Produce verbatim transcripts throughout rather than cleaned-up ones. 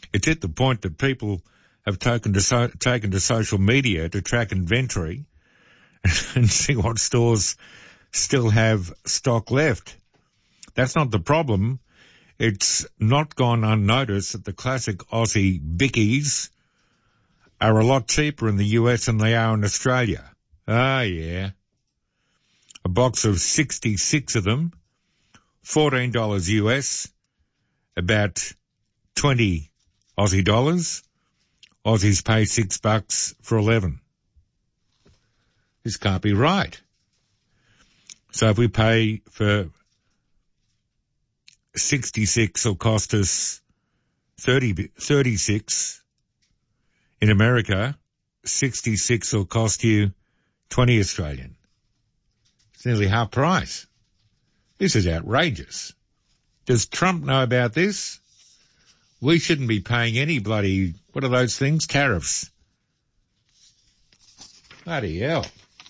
It's at the point that people have taken to, so, taken to social media to track inventory and see what stores still have stock left. That's not the problem. It's not gone unnoticed that the classic Aussie bickies are a lot cheaper in the U S than they are in Australia. Ah, yeah. A box of sixty-six of them, fourteen dollars U S, about twenty Aussie dollars. Aussies pay six bucks for eleven. This can't be right. So if we pay for sixty-six, it'll cost us thirty, thirty-six. In America, sixty-six will cost you twenty Australian. It's nearly half price. This is outrageous. Does Trump know about this? We shouldn't be paying any bloody, what are those things? Tariffs. Bloody hell.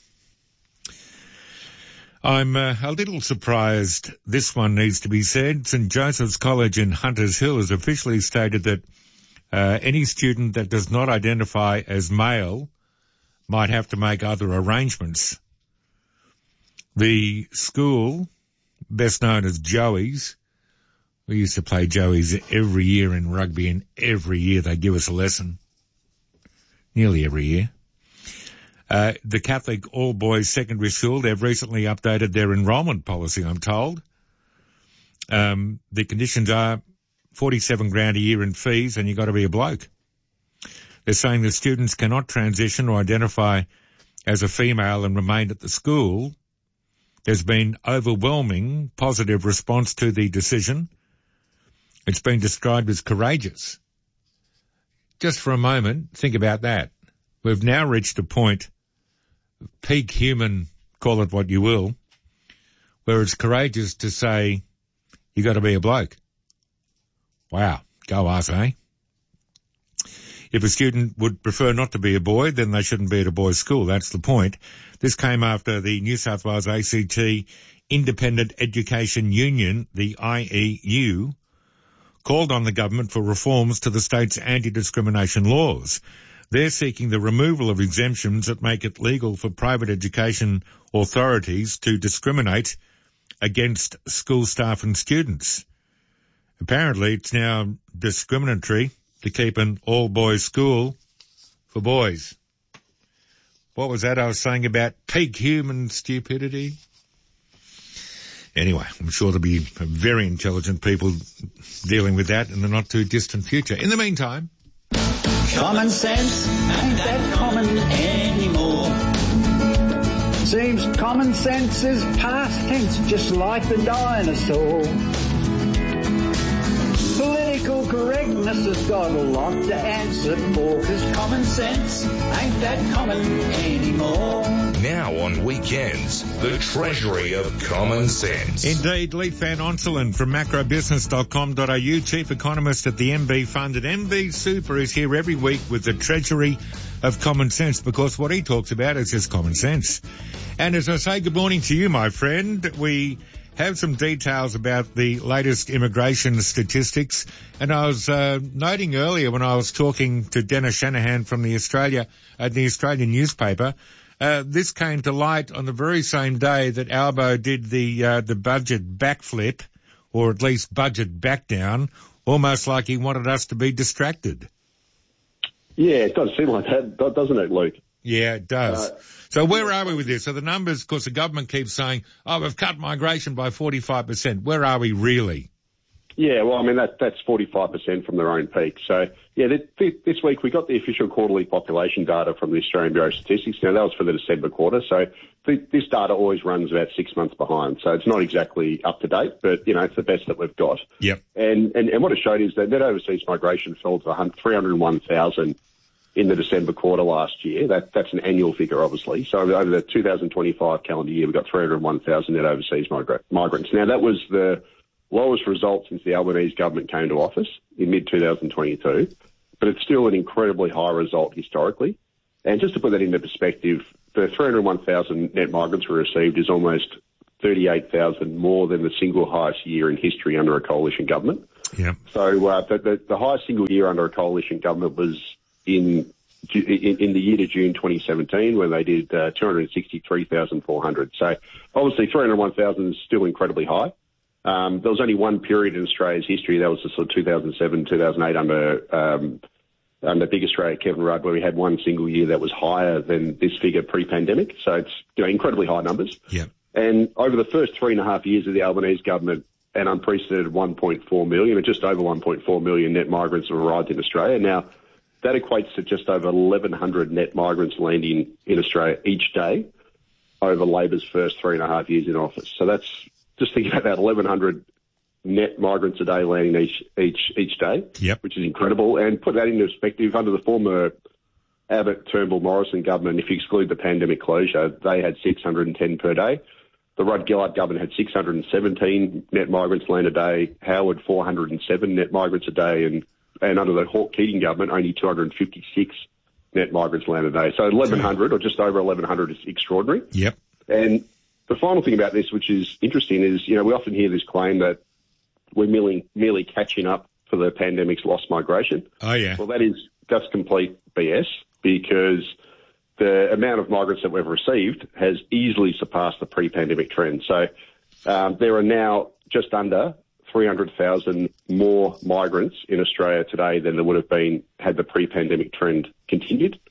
I'm uh, a little surprised this one needs to be said. St Joseph's College in Hunters Hill has officially stated that uh, any student that does not identify as male might have to make other arrangements. The school, best known as Joey's, we used to play Joey's every year in rugby, and every year they give us a lesson. Nearly every year. Uh, the Catholic all-boys secondary school, they've recently updated their enrolment policy, I'm told. Um, the conditions are forty-seven grand a year in fees, and you've got to be a bloke. They're saying the students cannot transition or identify as a female and remain at the school. There's been overwhelming positive response to the decision. It's been described as courageous. Just for a moment, think about that. We've now reached a point, peak human, call it what you will, where it's courageous to say, you got to be a bloke. Wow, go us, eh? If a student would prefer not to be a boy, then they shouldn't be at a boys' school. That's the point. This came after the New South Wales A C T Independent Education Union, the I E U, called on the government for reforms to the state's anti-discrimination laws. They're seeking the removal of exemptions that make it legal for private education authorities to discriminate against school staff and students. Apparently, it's now discriminatory to keep an all-boys school for boys. What was that I was saying about peak human stupidity? Anyway, I'm sure there'll be very intelligent people dealing with that in the not-too-distant future. In the meantime... Common sense ain't that common anymore. Seems common sense is past tense, just like the dinosaur. Political correctness has got a lot to answer for, 'cause common sense ain't that common anymore. Now on weekends, the treasury of common sense. Indeed, Leith Van Onselen from macro business dot com dot a u, chief economist at the M B Fund. And M B Super is here every week with the treasury of common sense, because what he talks about is just common sense. And as I say, good morning to you, my friend. We have some details about the latest immigration statistics. And I was uh, noting earlier when I was talking to Dennis Shanahan from the Australia, uh, the Australian newspaper, uh, this came to light on the very same day that Albo did the uh, the budget backflip, or at least budget back down, almost like he wanted us to be distracted. Yeah, it does seem like that, doesn't it, Luke? Yeah, it does. Uh, so where are we with this? So the numbers, of course, the government keeps saying, oh, we've cut migration by forty-five percent. Where are we really? Yeah, well, I mean, that, that's forty-five percent from their own peak. So, yeah, th- this week we got the official quarterly population data from the Australian Bureau of Statistics. Now, that was for the December quarter. So th- this data always runs about six months behind. So it's not exactly up to date, but, you know, it's the best that we've got. Yep. And, and, and what it showed is that net overseas migration fell to three hundred one thousand in the December quarter last year. That, that's an annual figure, obviously. So over the two thousand twenty-five calendar year, we got three hundred one thousand net overseas migra- migrants. Now, that was the lowest result since the Albanese government came to office in mid twenty twenty-two, but it's still an incredibly high result historically. And just to put that into perspective, the three hundred one thousand net migrants we received is almost thirty-eight thousand more than the single highest year in history under a coalition government. Yeah. So uh, the, the, the highest single year under a coalition government was in in, in the year to June twenty seventeen, when they did uh, two hundred sixty-three thousand four hundred. So obviously three hundred one thousand is still incredibly high. Um, there was only one period in Australia's history, that was the sort of two thousand seven, two thousand eight under um, under Big Australia, Kevin Rudd, where we had one single year that was higher than this figure pre-pandemic. So it's, you know, incredibly high numbers. Yeah. And over the first three and a half years of the Albanese government, an unprecedented one point four million, or just over one point four million net migrants have arrived in Australia. Now, that equates to just over eleven hundred net migrants landing in Australia each day over Labor's first three and a half years in office. So that's, just think about that, eleven hundred net migrants a day landing each each each day, yep. which is incredible. And put that into perspective, under the former Abbott, Turnbull, Morrison government, if you exclude the pandemic closure, they had six hundred ten per day. The Rudd-Gillard government had six hundred seventeen net migrants land a day, Howard four hundred seven net migrants a day, and, and under the Hawke-Keating government, only two hundred fifty-six net migrants land a day. So eleven hundred, or just over eleven hundred, is extraordinary. Yep. And the final thing about this, which is interesting, is, you know, we often hear this claim that we're merely, merely catching up for the pandemic's lost migration. Oh, yeah. Well, that is just complete B S, because the amount of migrants that we've received has easily surpassed the pre-pandemic trend. So um, there are now just under three hundred thousand more migrants in Australia today than there would have been had the pre-pandemic trend continued.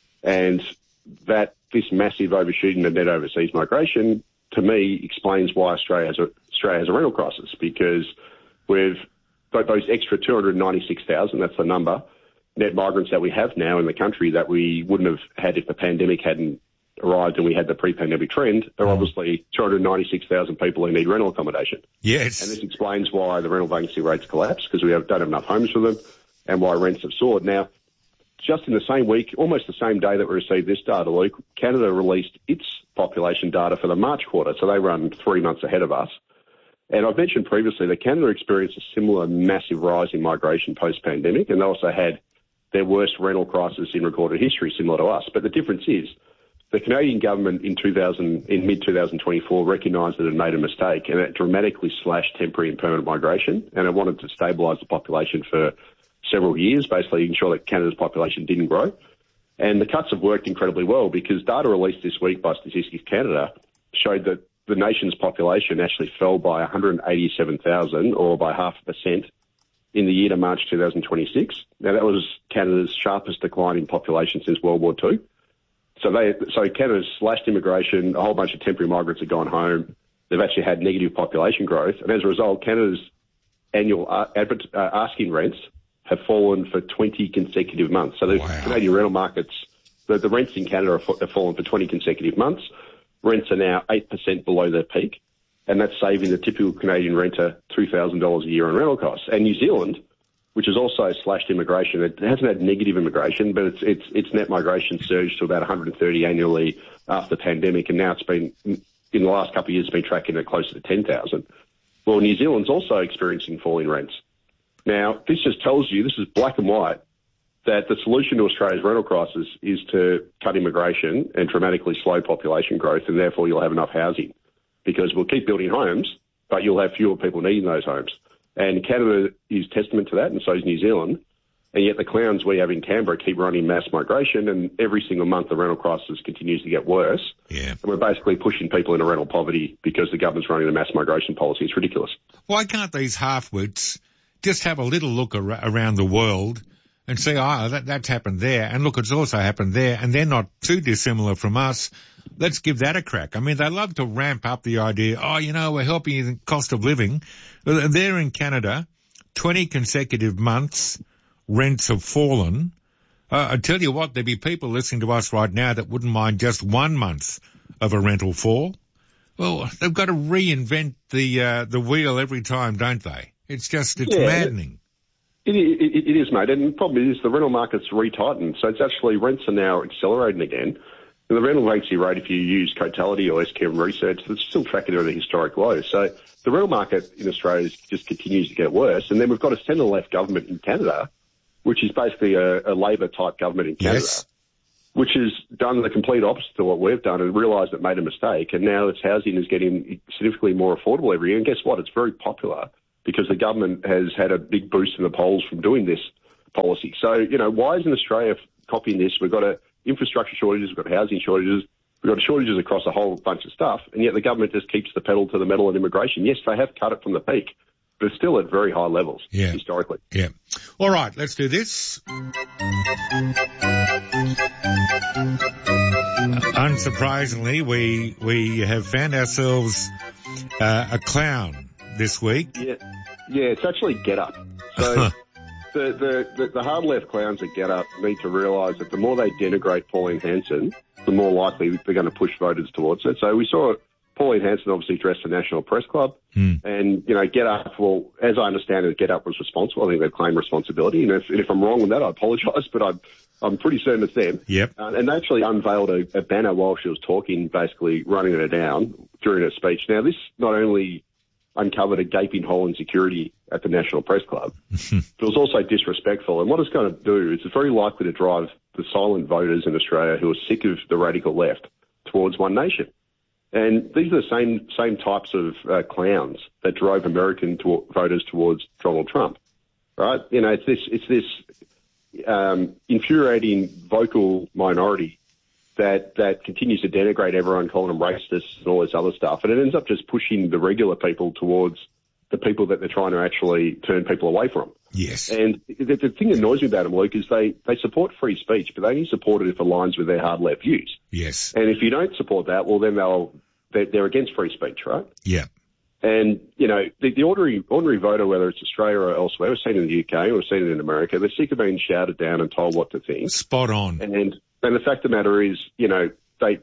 And that this massive overshooting of net overseas migration, to me, explains why Australia has a, Australia has a rental crisis, because we've got those extra two hundred ninety-six thousand, that's the number, net migrants that we have now in the country that we wouldn't have had if the pandemic hadn't arrived and we had the pre-pandemic trend. There are obviously two hundred ninety-six thousand people who need rental accommodation. Yes. And this explains why the rental vacancy rates collapse, because we have, don't have enough homes for them, and why rents have soared. Now, just in the same week, almost the same day that we received this data, Luke, Canada released its population data for the March quarter, so they run three months ahead of us. And I've mentioned previously that Canada experienced a similar massive rise in migration post-pandemic, and they also had their worst rental crisis in recorded history, similar to us. But the difference is the Canadian government in two thousand, in mid twenty twenty-four recognised that it had made a mistake, and it dramatically slashed temporary and permanent migration, and it wanted to stabilise the population for several years, basically ensure that Canada's population didn't grow. And the cuts have worked incredibly well, because data released this week by Statistics Canada showed that the nation's population actually fell by one hundred eighty-seven thousand, or by half a percent, in the year to March two thousand twenty-six. Now, that was Canada's sharpest decline in population since World War Two. So they, so Canada's slashed immigration, a whole bunch of temporary migrants have gone home. They've actually had negative population growth. And as a result, Canada's annual uh, advert, uh, asking rents have fallen for twenty consecutive months. So the wow. Canadian rental markets, the, the rents in Canada have, have fallen for twenty consecutive months. Rents are now eight percent below their peak, and that's saving the typical Canadian renter two thousand dollars a year on rental costs. And New Zealand, which has also slashed immigration, it hasn't had negative immigration, but its its its net migration surged to about one hundred thirty annually after the pandemic, and now it's been, in the last couple of years, it's been tracking at closer to ten thousand. Well, New Zealand's also experiencing falling rents. Now, this just tells you, this is black and white, that the solution to Australia's rental crisis is to cut immigration and dramatically slow population growth, and therefore you'll have enough housing, because we'll keep building homes, but you'll have fewer people needing those homes. And Canada is testament to that, and so is New Zealand. And yet the clowns we have in Canberra keep running mass migration, and every single month the rental crisis continues to get worse. Yeah. And we're basically pushing people into rental poverty because the government's running a mass migration policy. It's ridiculous. Why can't these half-wits just have a little look ar- around the world and say, oh, that, that's happened there, and look, it's also happened there, and they're not too dissimilar from us. Let's give that a crack. I mean, they love to ramp up the idea, oh, you know, we're helping you in cost of living. There in Canada, twenty consecutive months, rents have fallen. Uh, I tell you what, there'd be people listening to us right now that wouldn't mind just one month of a rental fall. Well, they've got to reinvent the uh, the wheel every time, don't they? It's just, it's yeah, maddening. It, it, it is, mate. And the problem is the rental market's retightened. So it's actually, rents are now accelerating again. And the rental vacancy rate, if you use Cotality or S C M research, it's still tracking at a historic low. So the rental market in Australia just continues to get worse. And then we've got a centre-left government in Canada, which is basically a, a Labor-type government in Canada, yes. which has done the complete opposite to what we've done and realised it made a mistake. And now its housing is getting significantly more affordable every year. And guess what? It's very popular because the government has had a big boost in the polls from doing this policy. So, you know, why isn't Australia copying this? We've got a infrastructure shortages, we've got housing shortages, we've got shortages across a whole bunch of stuff, and yet the government just keeps the pedal to the metal on immigration. Yes, they have cut it from the peak, but it's still at very high levels yeah. historically. Yeah. All right, let's do this. Unsurprisingly, we we have found ourselves uh, a clown this week. Yeah, yeah, it's actually Get Up. So the, the, the, the hard left clowns at Get Up need to realise that the more they denigrate Pauline Hanson, the more likely they're going to push voters towards it. So we saw Pauline Hanson obviously dressed the National Press Club, hmm. and, you know, Get Up, well, as I understand it, Get Up was responsible. I think they've claimed responsibility, and if, and if I'm wrong with that, I apologise, but I'm, I'm pretty certain it's them. Yep. Uh, and they actually unveiled a, a banner while she was talking, basically running her down during her speech. Now, this not only uncovered a gaping hole in security at the National Press Club, but it was also disrespectful. And what it's going to do is it's very likely to drive the silent voters in Australia who are sick of the radical left towards One Nation. And these are the same same types of uh, clowns that drove American to- voters towards Donald Trump, right? You know, it's this it's this um, infuriating vocal minority that that continues to denigrate everyone, calling them racists and all this other stuff, and it ends up just pushing the regular people towards the people that they're trying to actually turn people away from. Yes. And the, the thing that annoys me about them, Luke, is they, they support free speech, but they only support it if it aligns with their hard left views. Yes. And if you don't support that, well, then they'll they're, they're against free speech, right? Yeah. And, you know, the, the ordinary ordinary voter, whether it's Australia or elsewhere, we've seen it in the U K, we've seen it in America, they're sick of being shouted down and told what to think. Spot on. And and the fact of the matter is, you know, they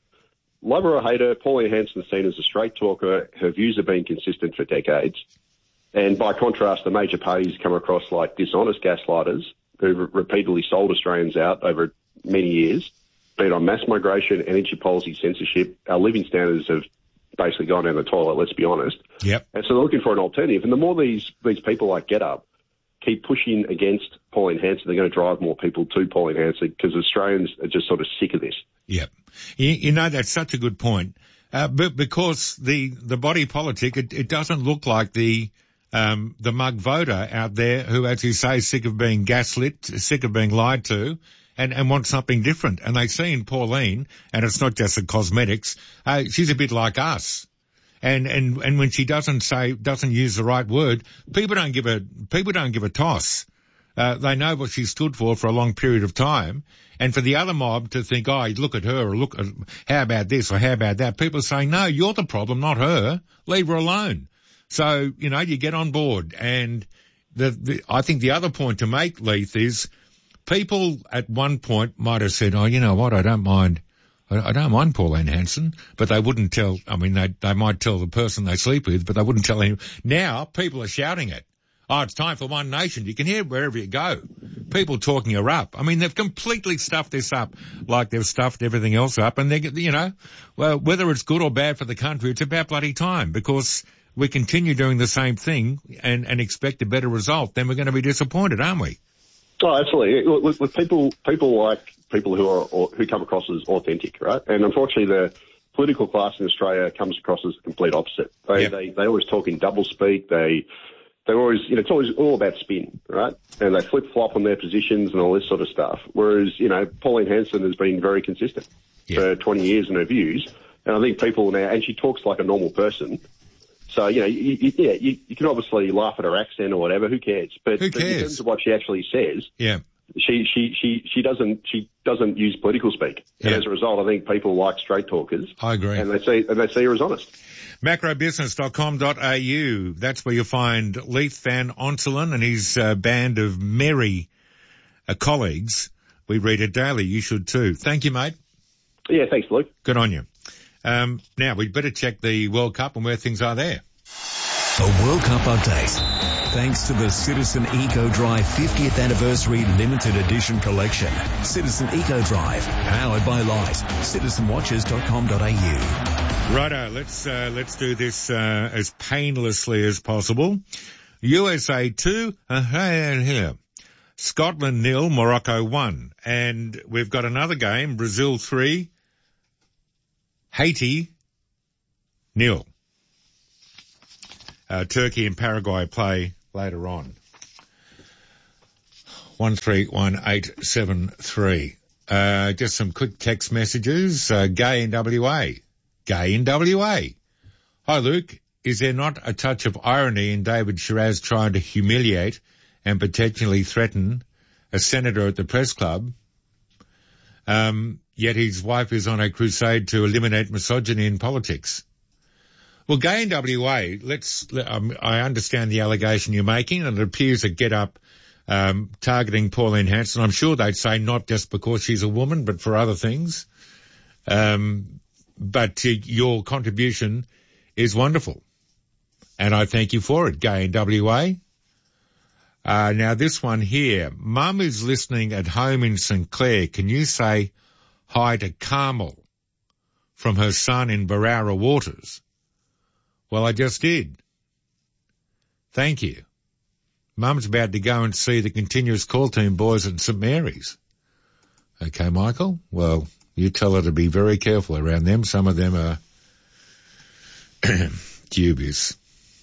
love her or hate her, Pauline Hanson's seen as a straight talker. Her views have been consistent for decades. And by contrast, the major parties come across like dishonest gaslighters who've repeatedly sold Australians out over many years, be it on mass migration, energy policy, censorship. Our living standards have basically gone down the toilet, let's be honest. Yep. And so they're looking for an alternative. And the more these, these people like Get Up keep pushing against Pauline Hanson, they're going to drive more people to Pauline Hanson because Australians are just sort of sick of this. Yep. You, you know, that's such a good point. Uh, but because the, the body politic, it, it doesn't look like the, um, the mug voter out there who, as you say, is sick of being gaslit, sick of being lied to, and, and want something different. And they see in Pauline, and it's not just the cosmetics, uh, she's a bit like us. And, and, and when she doesn't say, doesn't use the right word, people don't give a, people don't give a toss. Uh, they know what she stood for for a long period of time. And for the other mob to think, oh, look at her, or look at, how about this, or how about that? People are saying, no, you're the problem, not her. Leave her alone. So, you know, you get on board. And the, the, I think the other point to make, Leith, is people at one point might have said, oh, you know what, I don't mind, I, I don't mind Pauline Hanson, but they wouldn't tell, I mean, they, they might tell the person they sleep with, but they wouldn't tell him. Now people are shouting it. Oh, it's time for One Nation. You can hear wherever you go. People talking her up. I mean, they've completely stuffed this up like they've stuffed everything else up. And they, you know, well, whether it's good or bad for the country, it's about bloody time, because we continue doing the same thing and, and expect a better result, then we're going to be disappointed, aren't we? Oh, absolutely. With, with people, people like people who are, or, who come across as authentic, right? And unfortunately, the political class in Australia comes across as the complete opposite. They, yep. they, they always talk in double speak. They, They're always, you know, it's always all about spin, right? And they flip-flop on their positions and all this sort of stuff. Whereas, you know, Pauline Hanson has been very consistent yeah. for twenty years in her views. And I think people now, and she talks like a normal person. So, you know, you, you, yeah, you, you can obviously laugh at her accent or whatever. Who cares? But, Who cares? but in terms of what she actually says, yeah. she, she, she, she doesn't, she doesn't use political speak. Yeah. And as a result, I think people like straight talkers. I agree. And they see, and they see her as honest. macro business dot com dot a u. That's where you'll find Leith Van Onselen and his uh, band of merry uh, colleagues. We read it daily. You should too. Thank you, mate. Yeah, thanks, Luke. Good on you. Um, now, we'd better check the World Cup and where things are there. A World Cup update. Thanks to the Citizen Eco Drive fiftieth Anniversary Limited Edition Collection. Citizen Eco Drive, powered by Light. citizen watches dot com dot a u. Righto, let's, uh, let's do this, uh, as painlessly as possible. U S A two, uh, here. Scotland nil, Morocco one. And we've got another game, Brazil three, Haiti nil. uh, Turkey and Paraguay play later on. one three one eight seven three. Uh, just some quick text messages. Uh, Gay in W A. Gay in W A. Hi, Luke. Is there not a touch of irony in David Shiraz trying to humiliate and potentially threaten a senator at the press club? Um, yet his wife is on a crusade to eliminate misogyny in politics. Well, Gay in W A, let's, um, I understand the allegation you're making, and it appears that Get Up um, targeting Pauline Hanson. I'm sure they'd say not just because she's a woman, but for other things. Um, but uh, your contribution is wonderful, and I thank you for it, Gay in W A. Uh, now this one here, Mum is listening at home in St Clair. Can you say hi to Carmel from her son in Barara Waters? Well, I just did. Thank you. Mum's about to go and see the continuous call team boys at St Mary's. Okay, Michael? Well, you tell her to be very careful around them. Some of them are dubious.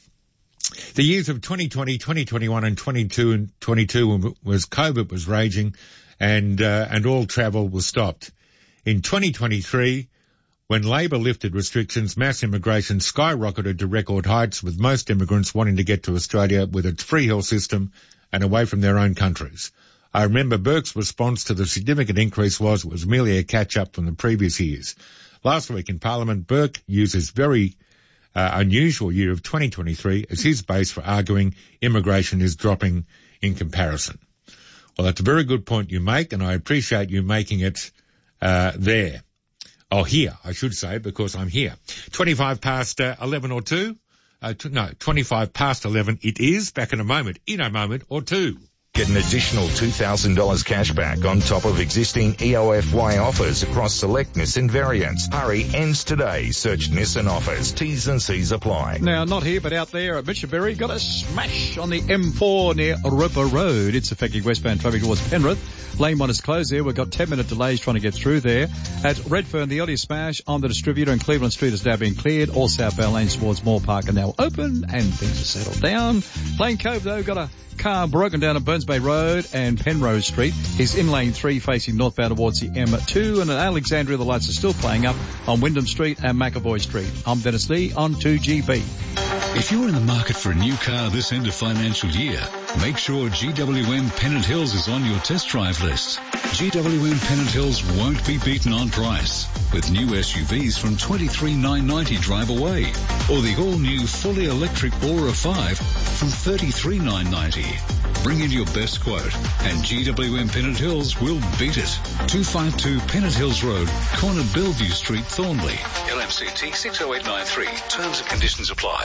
The years of twenty twenty, twenty twenty-one and twenty-two and twenty-two was COVID was raging and, uh, and all travel was stopped. In twenty twenty-three, when Labor lifted restrictions, mass immigration skyrocketed to record heights, with most immigrants wanting to get to Australia with its free health system and away from their own countries. I remember Burke's response to the significant increase was it was merely a catch-up from the previous years. Last week in Parliament, Burke used his very uh, unusual year of twenty twenty-three as his base for arguing immigration is dropping in comparison. Well, that's a very good point you make, and I appreciate you making it uh, there. Oh, here, I should say, because I'm here. twenty-five past uh, eleven or two. Uh, t- no, twenty-five past eleven it is. Back in a moment, in a moment or two. Get an additional two thousand dollars cash back on top of existing E O F Y offers across select Nissan variants. Hurry, ends today. Search Nissan offers. T's and C's apply. Now, not here, but out there at Mitchelberry, got a smash on the M four near Roper Road. It's affecting westbound traffic towards Penrith. Lane one is closed there. We've got ten minute delays trying to get through there. At Redfern, the audio smash on the distributor and Cleveland Street is now being cleared. All southbound lanes towards Moore Park are now open and things are settled down. Plain Cove, though, got a car broken down at Burns Bay Road and Penrose Street. He's in lane three facing northbound towards the M two, and at Alexandria the lights are still playing up on Wyndham Street and McAvoy Street. I'm Dennis Lee on two G B. If you're in the market for a new car this end of financial year, make sure G W M Pennant Hills is on your test drive list. G W M Pennant Hills won't be beaten on price, with new S U Vs from twenty-three thousand nine hundred ninety dollars drive away, or the all-new fully electric Aura five from thirty-three thousand nine hundred ninety dollars. Bring in your best quote, and G W M Pennant Hills will beat it. two fifty-two Pennant Hills Road, corner Bellevue Street, Thornley. L M C T six oh eight nine three. Terms and conditions apply.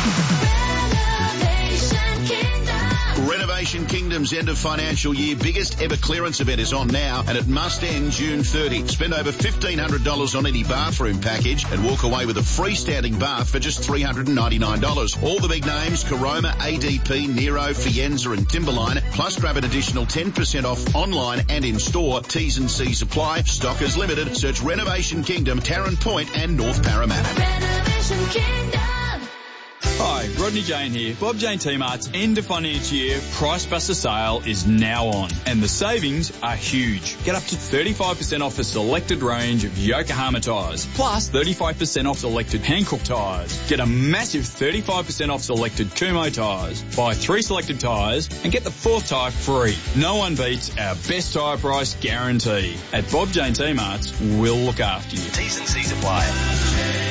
Renovation Kingdom's end of financial year biggest ever clearance event is on now, and it must end June thirtieth. Spend over fifteen hundred dollars on any bathroom package and walk away with a freestanding bath for just three hundred ninety-nine dollars. All the big names, Caroma, A D P, Nero, Fienza and Timberline, plus grab an additional ten percent off online and in store. T's and C's apply. Stock is limited. Search Renovation Kingdom, Tarrant Point and North Parramatta. Renovation Kingdom. Hi, Rodney Jane here. Bob Jane T-Mart's end of financial year Price Buster sale is now on, and the savings are huge. Get up to thirty-five percent off a selected range of Yokohama tyres, plus thirty-five percent off selected Hankook tyres. Get a massive thirty-five percent off selected Kumho tyres. Buy three selected tyres and get the fourth tyre free. No one beats our best tyre price guarantee. At Bob Jane T-Mart's, we'll look after you. T's and C's apply.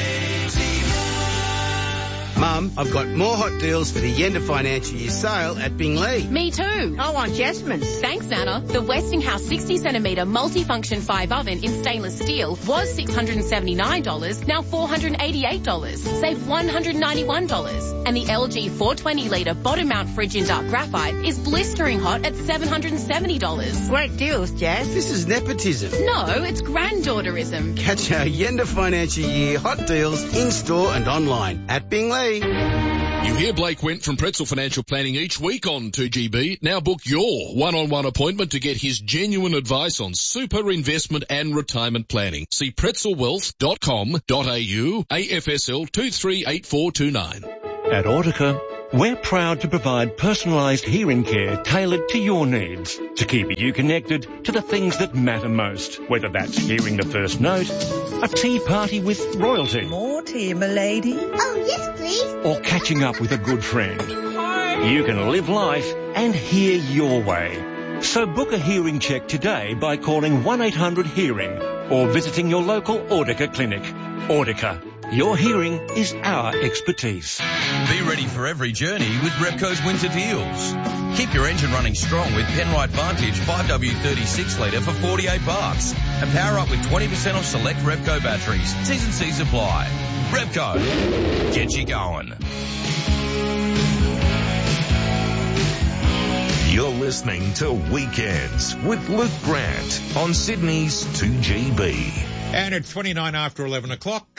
Mum, I've got more hot deals for the end of financial year sale at Bingley. Me too. I want Jasmine's. Thanks, Anna. The Westinghouse sixty centimetre multifunction five oven in stainless steel was six hundred seventy-nine dollars, now four hundred eighty-eight dollars. Save one hundred ninety-one dollars. And the L G four hundred twenty litre bottom mount fridge in dark graphite is blistering hot at seven hundred seventy dollars. Great deals, Jazz. This is nepotism. No, it's granddaughterism. Catch our end of financial year hot deals in store and online at Bingley. You hear Blake Went from Pretzel Financial Planning each week on two G B. Now book your one-on-one appointment to get his genuine advice on super investment and retirement planning. See pretzel wealth dot com dot a u, A F S L two three eight four two nine. At Audica, we're proud to provide personalised hearing care tailored to your needs to keep you connected to the things that matter most, whether that's hearing the first note, a tea party with royalty. More tea, milady. Oh, yes, please. Or catching up with a good friend. You can live life and hear your way. So book a hearing check today by calling one eight hundred hearing or visiting your local Audica clinic. Audica. Your hearing is our expertise. Be ready for every journey with Repco's winter deals. Keep your engine running strong with Penrite Vantage five W thirty-six litre for forty-eight bucks. And power up with twenty percent off select Repco batteries. T's and C's apply. Repco. Get you going. You're listening to Weekends with Luke Grant on Sydney's two G B. And it's twenty-nine after eleven o'clock.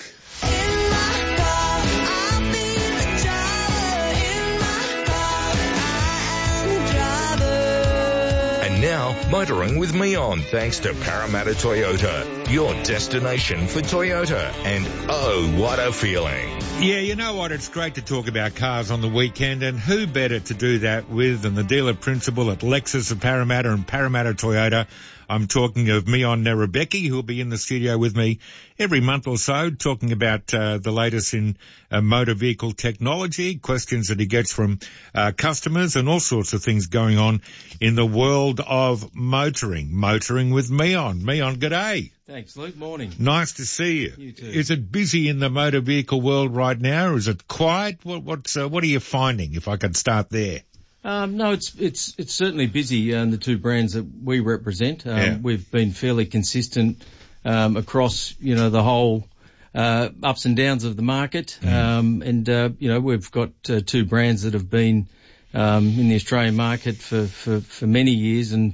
And now, motoring with me on, thanks to Parramatta Toyota, your destination for Toyota. And oh, what a feeling. Yeah, you know what? It's great to talk about cars on the weekend, and who better to do that with than the dealer principal at Lexus of Parramatta and Parramatta Toyota. I'm talking of Mion Nerabeki, who'll be in the studio with me every month or so, talking about uh, the latest in uh, motor vehicle technology, questions that he gets from uh, customers, and all sorts of things going on in the world of motoring. Motoring with Mion. Mion, g'day. Thanks, Luke. Morning. Nice to see you. You too. Is it busy in the motor vehicle world right now, or is it quiet? What, what's, uh, what are you finding, if I could start there? Um, no, it's it's it's certainly busy in uh, the two brands that we represent. Um, yeah. We've been fairly consistent um, across, you know, the whole uh, ups and downs of the market. Mm. Um, and, uh, you know, we've got uh, two brands that have been um, in the Australian market for, for, for many years. And,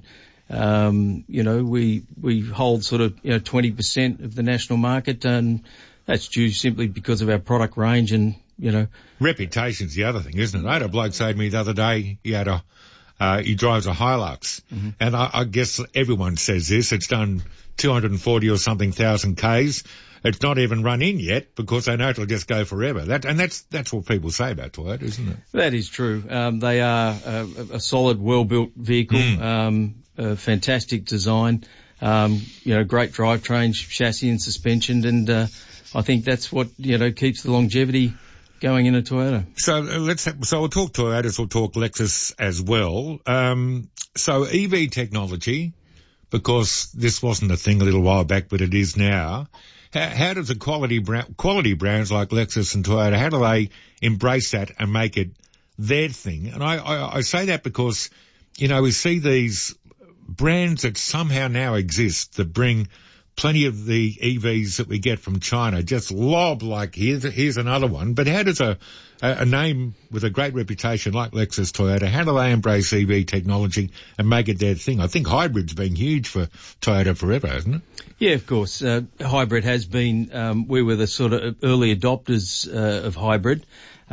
um, you know, we we hold sort of, you know, twenty percent of the national market. And that's due simply because of our product range and, you know. Reputation's the other thing, isn't it? I had a bloke say to me the other day, he had a, uh, he drives a Hilux. Mm-hmm. And I, I guess everyone says this. It's done two hundred forty or something thousand Ks. It's not even run in yet because they know it'll just go forever. That, and that's, that's what people say about Toyota, isn't it? That is true. Um, they are a, a solid, well-built vehicle, Mm. um, a fantastic design, um, you know, great drivetrain, chassis and suspension. And, uh, I think that's what, you know, keeps the longevity going in a Toyota. So uh, let's have, so we'll talk Toyotas, we'll talk Lexus as well. Um, so E V technology, because this wasn't a thing a little while back, but it is now. How, how does the quality brand, quality brands like Lexus and Toyota, how do they embrace that and make it their thing? And I, I, I say that because, you know, we see these brands that somehow now exist that bring plenty of the E Vs that we get from China just lob like here's here's another one. But how does a a name with a great reputation like Lexus, Toyota, how do they embrace E V technology and make it their thing? I think hybrid's been huge for Toyota forever, hasn't it? Yeah, of course. Uh, hybrid has been. Um, we were the sort of early adopters uh, of hybrid.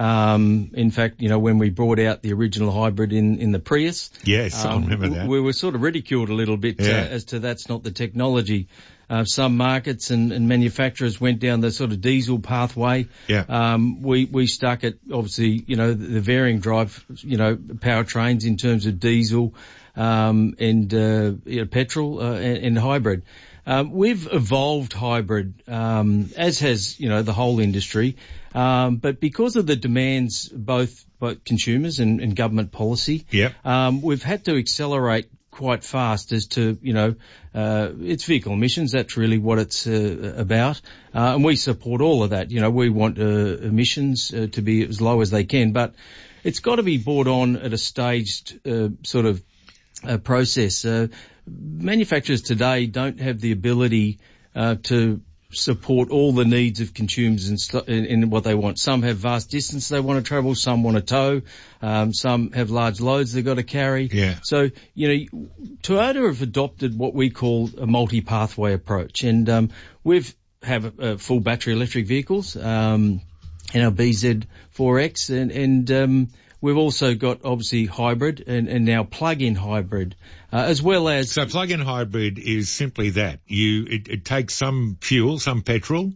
Um, in fact, you know, when we brought out the original hybrid in, in the Prius. Yes, um, I remember that. We were sort of ridiculed a little bit Yeah. uh, as to that's not the technology. Uh, some markets and, and manufacturers went down the sort of diesel pathway. Yeah. Um, we, we stuck at obviously, you know, the, the varying drive, you know, powertrains in terms of diesel, um, and, uh, you know, petrol, uh, and, and hybrid. Um, we've evolved hybrid, um, as has, you know, the whole industry. Um, but because of the demands, both, both consumers and, and government policy, Yep. um, we've had to accelerate quite fast as to, you know, uh, it's vehicle emissions. That's really what it's uh, about. Uh, and we support all of that. You know, we want uh, emissions uh, to be as low as they can, but it's got to be brought on at a staged uh, sort of uh, process. Uh, manufacturers today don't have the ability uh, to support all the needs of consumers in, st- in, in what they want. Some have vast distance they want to travel, some want to tow, um, some have large loads they've got to carry. Yeah. So, you know, Toyota have adopted what we call a multi-pathway approach, and um, we've have uh, full battery electric vehicles um, in our B Z four X, and, and um, we've also got obviously hybrid and, and now plug-in hybrid, uh, as well as... So plug-in hybrid is simply that. You, it, it takes some fuel, some petrol,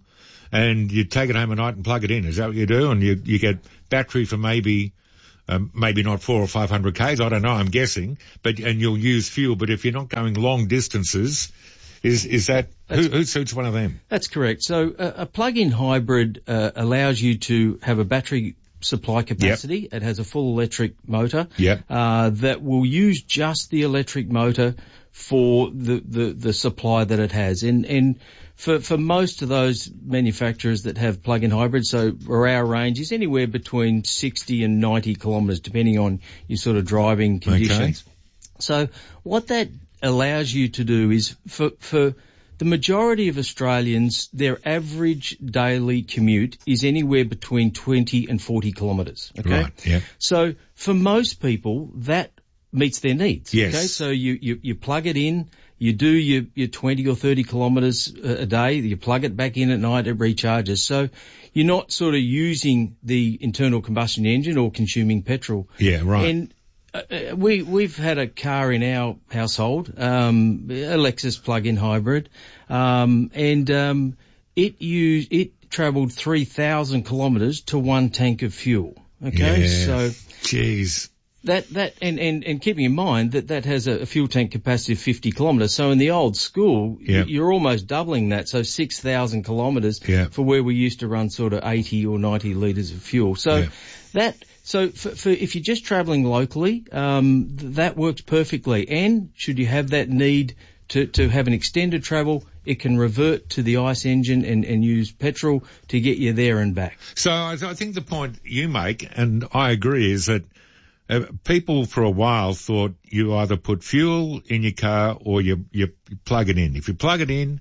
and you take it home at night and plug it in. Is that what you do? And you, you get battery for maybe, um, maybe not four or five hundred Ks. I don't know. I'm guessing, but, and you'll use fuel. But if you're not going long distances, is, is that, who, who suits one of them? That's correct. So uh, a plug-in hybrid, uh, allows you to have a battery supply capacity. Yep. It has a full electric motor. Yep. Uh, that will use just the electric motor for the, the, the supply that it has. And, and for, for most of those manufacturers that have plug-in hybrids, so our range is anywhere between sixty and ninety kilometres, depending on your sort of driving conditions. Okay. So what that allows you to do is for, for the majority of Australians, their average daily commute is anywhere between twenty and forty kilometres. Okay. Right. Yeah. So for most people, that meets their needs. Yes. Okay. So you, you, you plug it in, you do your, your twenty or thirty kilometres a day, you plug it back in at night, it recharges. So you're not sort of using the internal combustion engine or consuming petrol. Yeah, right. And uh, we, we've had a car in our household, um, a Lexus plug-in hybrid, um, and, um, it used, it travelled three thousand kilometres to one tank of fuel. Okay. Yeah. So. Jeez. That, that, and, and, and keeping in mind that that has a, a fuel tank capacity of fifty kilometres. So in the old school, yep. you're almost doubling that. So six thousand kilometres yep. for where we used to run sort of eighty or ninety litres of fuel. So yep. that, so for, for, if you're just travelling locally, um, th- that works perfectly. And should you have that need to, to have an extended travel, it can revert to the ICE engine and, and use petrol to get you there and back. So I think the point you make, and I agree, is that Uh, people for a while thought you either put fuel in your car or you, you plug it in. If you plug it in,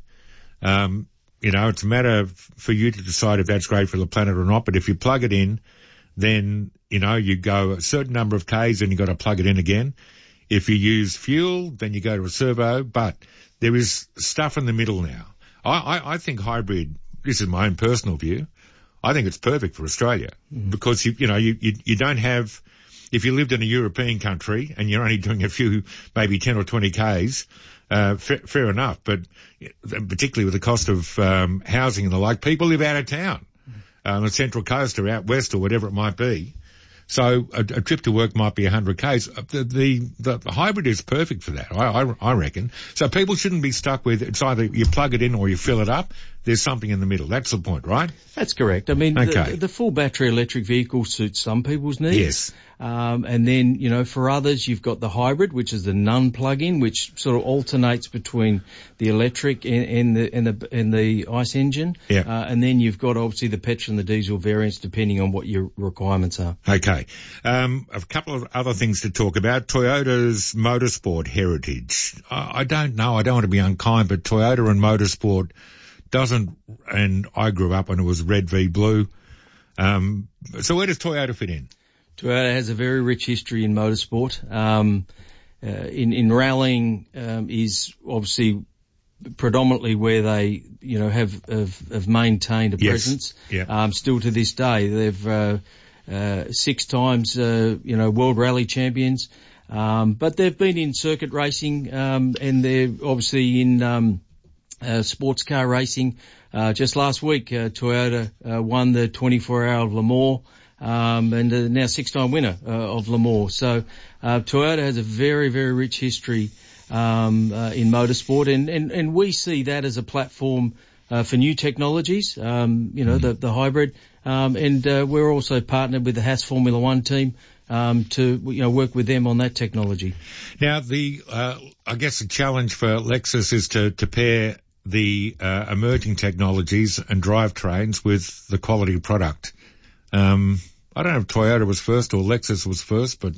um, you know, it's a matter of, for you to decide if that's great for the planet or not. But if you plug it in, then, you know, you go a certain number of Ks and you got to plug it in again. If you use fuel, then you go to a servo. But there is stuff in the middle now. I, I, I think hybrid, this is my own personal view, I think it's perfect for Australia mm. because, you, you know, you, you, you don't have, if you lived in a European country and you're only doing a few, maybe ten or twenty Ks, uh, fair, fair enough. But particularly with the cost of um, housing and the like, people live out of town, on um, the Central Coast or out west or whatever it might be. So a, a trip to work might be one hundred Ks. The, the, the hybrid is perfect for that, I, I, I reckon. So people shouldn't be stuck with it's either you plug it in or you fill it up. There's something in the middle. That's the point, right? That's correct. I mean, okay. the, the full battery electric vehicle suits some people's needs. Yes. Um, and then, you know, for others, you've got the hybrid, which is the non-plug-in, which sort of alternates between the electric and, and the and the and the ICE engine. Yeah. Uh, and then you've got obviously the petrol and the diesel variants, depending on what your requirements are. Okay. Um, a couple of other things to talk about. Toyota's motorsport heritage. I, I don't know. I don't want to be unkind, but Toyota and motorsport doesn't, and I grew up when it was red v blue. Um, so where does Toyota fit in? Toyota has a very rich history in motorsport. Um, uh, in, in rallying, um, is obviously predominantly where they, you know, have, have, have maintained a yes. presence. Yeah. Um, still to this day, they've, uh, uh, six times, uh, you know, world rally champions. Um, but they've been in circuit racing, um, and they're obviously in, um, uh, sports car racing. Uh, just last week, uh, Toyota, uh, won the twenty-four hour of Le Mans. Um, and uh, now six-time winner uh, of Le Mans. So uh, Toyota has a very, very rich history um, uh, in motorsport, and, and, and we see that as a platform uh, for new technologies. Um, you know, the the hybrid, um, and uh, we're also partnered with the Haas Formula One team um, to you know work with them on that technology. Now, the uh, I guess the challenge for Lexus is to to pair the uh, emerging technologies and drivetrains with the quality product. Um, I don't know if Toyota was first or Lexus was first, but,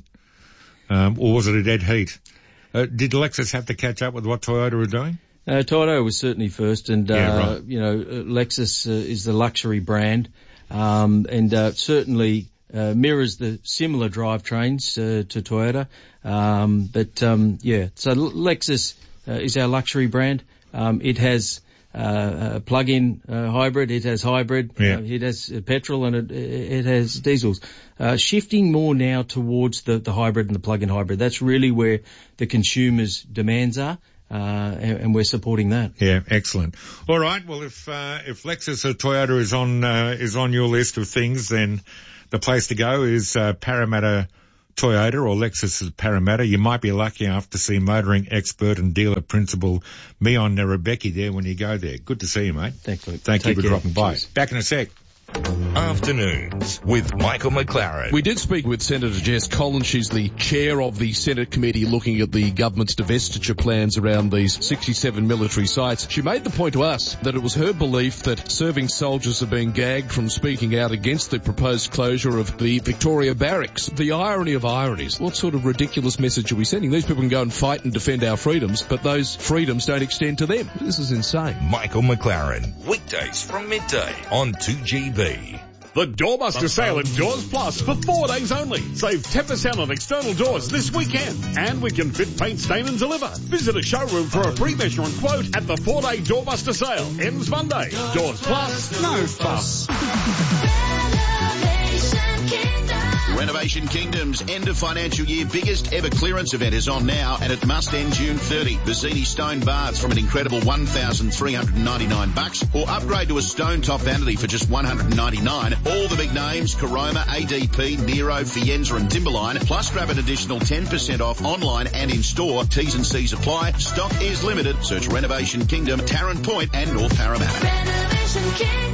um, or was it a dead heat? Uh, did Lexus have to catch up with what Toyota were doing? Uh, Toyota was certainly first, and, uh, yeah, right. you know, Lexus uh, is the luxury brand, um, and, uh, certainly, uh, mirrors the similar drivetrains, uh, to Toyota. Um, but, um, yeah, so Lexus, uh, is our luxury brand. Um, it has, Uh, a plug-in uh, hybrid, it has hybrid, yeah. uh, it has uh, petrol, and it, it has diesels. Uh, shifting more now towards the, the hybrid and the plug-in hybrid. That's really where the consumer's demands are. uh, and, and we're supporting that. Yeah, excellent. All right. Well, if uh, if Lexus or Toyota is on uh, is on your list of things, then the place to go is uh, Parramatta Toyota or Lexus Parramatta. You might be lucky enough to see motoring expert and dealer principal Mion Nerebecki there when you go there. Good to see you, mate. Thanks, Luke. Thank Take you for care. dropping by. Cheers. Back in a sec. Afternoons with Michael McLaren. We did speak with Senator Jess Collins. She's the chair of the Senate committee looking at the government's divestiture plans around these sixty-seven military sites. She made the point to us that it was her belief that serving soldiers are being gagged from speaking out against the proposed closure of the Victoria Barracks. The irony of ironies. What sort of ridiculous message are we sending? These people can go and fight and defend our freedoms, but those freedoms don't extend to them. This is insane. Michael McLaren, weekdays from midday on two G B. The Doorbuster sale in Doors Plus for four days only. Save ten percent on external doors this weekend. And we can fit, paint, stain and deliver. Visit a showroom for a free measure and quote at the four-day Doorbuster sale. Ends Monday. Doors Plus, no fuss. Renovation Kingdom's end of financial year biggest ever clearance event is on now and it must end June thirtieth. Vizzini Stone Baths from an incredible one thousand three hundred ninety-nine bucks or upgrade to a stone top vanity for just one hundred ninety-nine. All the big names, Caroma, A D P, Nero, Fienza and Timberline, plus grab an additional ten percent off online and in store. T's and C's apply. Stock is limited. Search Renovation Kingdom, Tarrant Point and North Parramatta. Renovation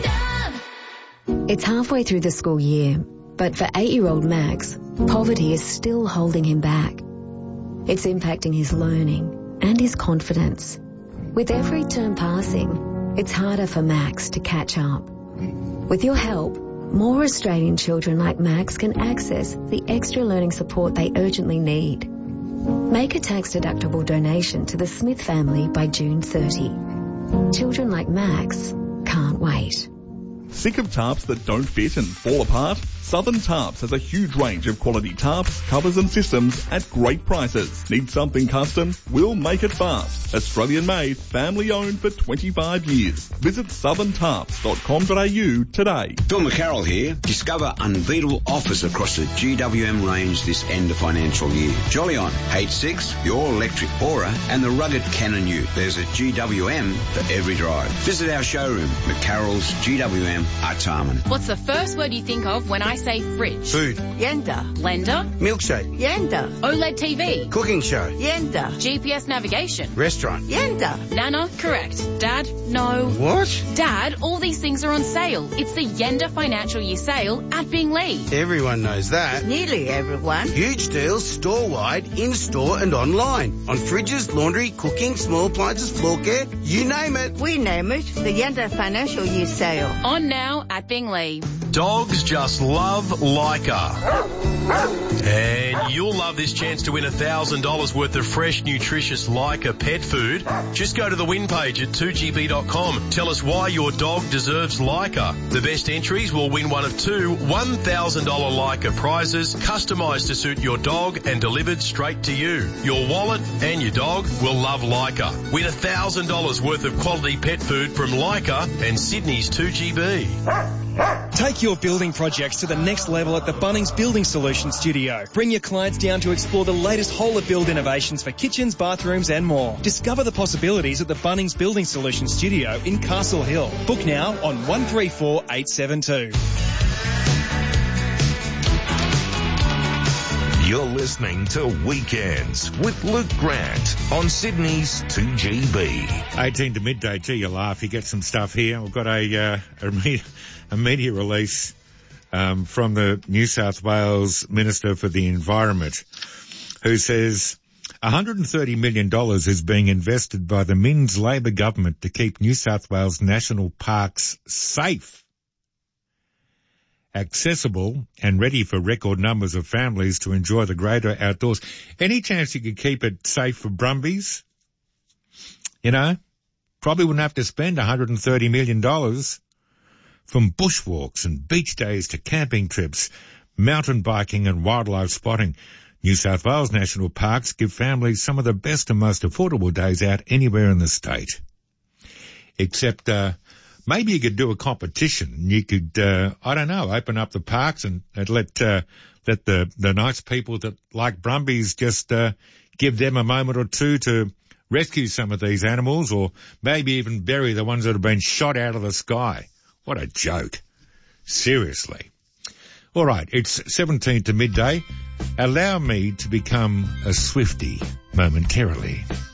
Kingdom. It's halfway through the school year. But for eight-year-old Max, poverty is still holding him back. It's impacting his learning and his confidence. With every term passing, it's harder for Max to catch up. With your help, more Australian children like Max can access the extra learning support they urgently need. Make a tax-deductible donation to the Smith family by June thirtieth. Children like Max can't wait. Sick of tarps that don't fit and fall apart? Southern Tarps has a huge range of quality tarps, covers and systems at great prices. Need something custom? We'll make it fast. Australian made, family owned for twenty-five years. Visit southern tarps dot com dot a u today. Phil McCarroll here. Discover unbeatable offers across the G W M range this end of financial year. Jolyon, H six, your electric Aura and the rugged Canon U. There's a G W M for every drive. Visit our showroom, McCarroll's G W M, Artarmon. What's the first word you think of when I say fridge? Food. Yenda. Blender. Milkshake. Yenda. OLED T V. Cooking show. Yenda. G P S navigation. Restaurant. Yenda. Nana, correct. Dad, no. What? Dad, all these things are on sale. It's the Yenda financial year sale at Binglee. Everyone knows that. Nearly everyone. Huge deals store-wide, in-store and online. On fridges, laundry, cooking, small appliances, floor care, you name it. We name it the Yenda financial year sale. On now at Binglee. Dogs just love Leica. And you'll love this chance to win one thousand dollars worth of fresh, nutritious Leica pet food. Just go to the win page at two g b dot com. Tell us why your dog deserves Leica. The best entries will win one of two one thousand dollars Leica prizes, customised to suit your dog and delivered straight to you. Your wallet and your dog will love Leica. Win one thousand dollars worth of quality pet food from Leica and Sydney's two G B. Take your building projects to the next level at the Bunnings Building Solutions Studio. Bring your clients down to explore the latest whole of build innovations for kitchens, bathrooms and more. Discover the possibilities at the Bunnings Building Solutions Studio in Castle Hill. Book now on one three four eight seven two. You're listening to Weekends with Luke Grant on Sydney's two G B. eighteen to midday. Gee, you laugh. You get some stuff here. We've got a, uh, a, media, a media release um, from the New South Wales Minister for the Environment, who says one hundred thirty million dollars is being invested by the Minns Labor government to keep New South Wales national parks safe, accessible and ready for record numbers of families to enjoy the greater outdoors. Any chance you could keep it safe for Brumbies? You know, probably wouldn't have to spend one hundred thirty million dollars. From bushwalks and beach days to camping trips, mountain biking and wildlife spotting, New South Wales national parks give families some of the best and most affordable days out anywhere in the state. Except, uh, maybe you could do a competition. You could, uh, I don't know, open up the parks and, and let, uh, let the, the nice people that like Brumbies just, uh, give them a moment or two to rescue some of these animals, or maybe even bury the ones that have been shot out of the sky. What a joke. Seriously. All right, it's seventeen to midday. Allow me to become a Swiftie momentarily.